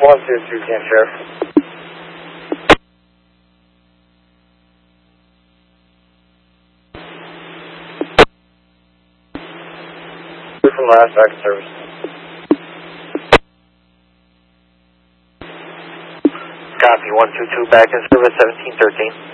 122, Camp Sheriff. From last back in service. Copy, 122 back in service, 1713.